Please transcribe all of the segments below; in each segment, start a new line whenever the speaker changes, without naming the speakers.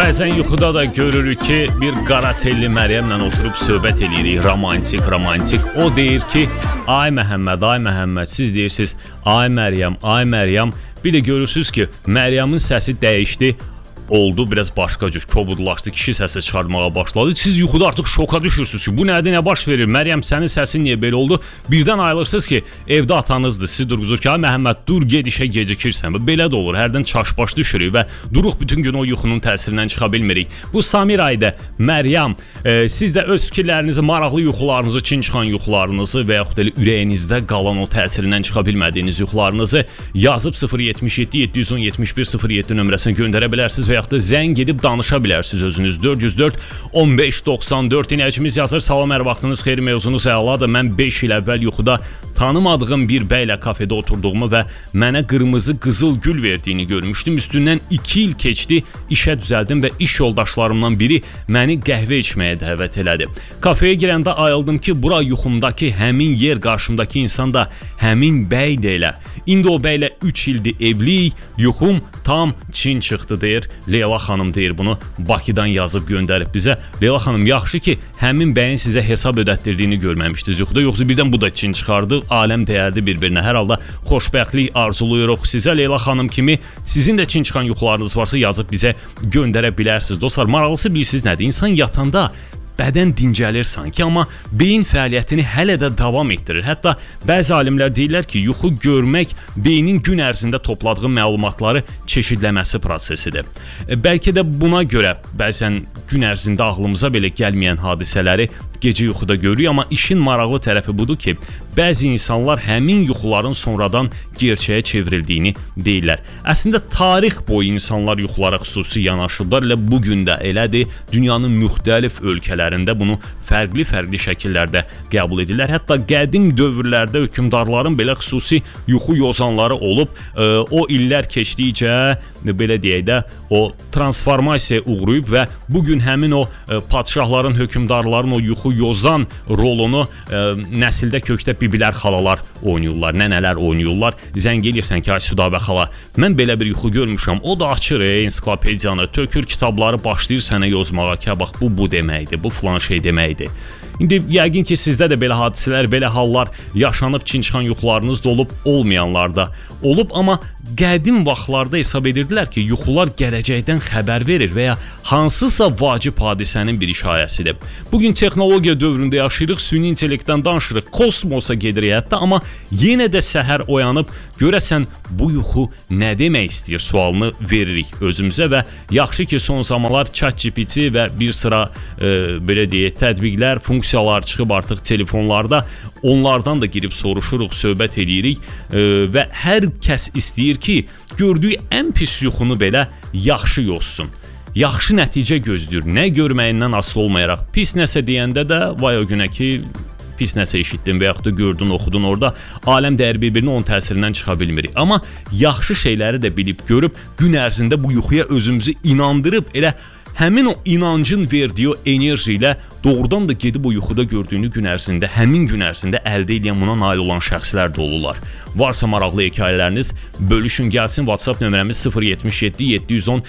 Bəzən yuxuda da görürük ki, bir qara telli Məryəmlə oturub söhbət eləyirik, romantik. O deyir ki, ay Məhəmməd, siz deyirsiniz, ay Məryəm. Bir də görürsünüz ki, Məryəmin səsi dəyişdi, oldu, biraz başqa cür kobudlaşdı, kişi səsi çıxartmağa başladı. Siz yuxuda artıq şoka düşürsünüz ki, bu nədir, nə baş verir? Məryəm, sənin səsin niyə belə oldu? Birdən ayılırsınız ki, evdə atanızdır, sizi durğuzur ki, Məhəmməd, dur, ged işə gecikirsən. Belə də olur, hərdən çaşbaş düşürük və duruq bütün gün o yuxunun təsirindən çıxa bilmirik. Bu Samir ayda Məryəm, siz də öz fikirlərinizi, maraqlı yuxularınızı, çin çıxan yuxularınızı və yaxud da ürəyinizdə qalan o təsirindən çıxa bilmədiyiniz yuxularınızı yazıb 077 710 71 07 nömrəsinə göndərə bilərsiniz və yaxud da zəng edib danışa bilərsiniz özünüz. 404 15 94 dinləyicimiz yazır. Salam, hər vaxtınız xeyir, mövzunuz əladır. Mən 5 il əvvəl yuxuda tanımadığım bir bəylə kafedə oturduğumu və mənə qırmızı qızıl gül verdiyini görmüşdüm. Üstündən 2 il keçdi, işə düzəldim və iş yoldaşlarımdan biri məni qəhvə içməyə dəvət elədi. Kafeyə girəndə ayıldım ki, bura yuxumdakı həmin yer, qarşımdakı insan da həmin bəydir elə. İndi o bəylə 3 ildir evliyik, yuxum tam çin çıxdı deyir. Leyla xanım deyir bunu, Bakıdan yazıb göndərib bizə. Leyla xanım, yaxşı ki, həmin bəyin sizə hesab ödətdirdiyini görməmişdiniz yuxuda, yoxsa birdən bu da çin çıxardı, aləm dəyərdi bir-birinə. Hər halda xoşbəxtlik arzuluyuruq sizə. Leyla xanım kimi sizin də çin çıxan yuxularınız varsa yazıb bizə göndərə bilərsiniz. Dostlar, maraqlısı bilirsiniz nədir? İnsan yatanda bədən dincəlir sanki, amma beyin fəaliyyətini hələ də davam etdirir. Hətta bəzi alimlər deyirlər ki, yuxu görmək beynin gün ərzində topladığı məlumatları çeşidləməsi prosesidir. Bəlkə də buna görə bəzən gün ərzində ağlımıza belə gəlməyən hadisələri gecə yuxuda görürük, amma işin maraqlı tərəfi budur ki, bəzi insanlar həmin yuxuların sonradan gerçəyə çevrildiyini deyirlər. Əslində tarix boyu insanlar yuxulara xüsusi yanaşırlar. Elə bu gün də elədir. Dünyanın müxtəlif ölkələrində bunu fərqli şəkillərdə qəbul edirlər. Hətta qədim dövrlərdə hökmdarların belə xüsusi yuxu yozanları olub. O illər keçdikcə belə deyək də o transformasiyaya uğrayıb və bu gün həmin o padşahların, hökmdarların o yuxu yozan rolunu nəsildə kökdə bibilər, xalalar oynayırlar, nənələr oynayırlar. Zəng eləyirsən ki, ay Südabə xala, mən belə bir yuxu görmüşəm. O da açır ensiklopediyanı, tökür kitabları, başlayır sənə yozmağa ki, bax bu deməkdir, bu filan şey deməkdir. İndi yəqin ki, sizdə də belə hadisələr, belə hallar yaşanıb, çin çıxan yuxularınız da olub, olmayanlar da olub, amma qədim vaxtlarda hesab edirdilər ki, yuxular gələcəkdən xəbər verir və ya hansısa vacib hadisənin bir işarəsidir. Bugün texnologiya dövründə yaşayırıq, süni intellektdən danışırıq, kosmosa gedirik hətta, amma yenə də səhər oyanıb görəsən bu yuxu nə demək istəyir sualını veririk özümüzə və yaxşı ki, son zamanlar ChatGPT və bir sıra belə deyək, tətbiqlər, funksiyalar çıxıb artıq telefonlarda. Onlardan da girib soruşuruq, söhbət edirik və hər kəs istəyir ki, gördüyü ən pis yuxunu belə yaxşı yozsun. Yaxşı nəticə gözləyir, nə görməyindən asılı olmayaraq. Pis nəsə deyəndə də vay o günə ki, pis nəsə eşitdin və yaxud da gördün, oxudun orada, aləm dəyər bir-birini onun təsirindən çıxa bilmirik. Amma yaxşı şeyləri də bilib görüb, gün ərzində bu yuxuya özümüzü inandırıb, elə həmin o inancın verdiyi o enerji ilə doğrudan da gedib o yuxuda gördüyünü gün ərzində, həmin gün ərzində əldə edən, buna nail olan şəxslər də olurlar. Varsa maraqlı hekayələriniz, bölüşün gəlsin. WhatsApp nömrəmiz 077 710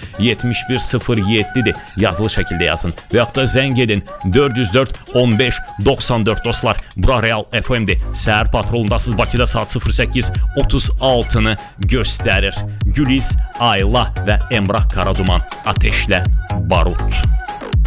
7107-dir. Yazılı şəkildə yazın. Və yaxud da zəng edin 404 15 94 dostlar. Bura Real FM-dir. Səhər patrolundasınız. Bakıda saat 08:36-nı göstərir. Güliz, Ayla və Emrah Karaduman, Ateşlə Barut.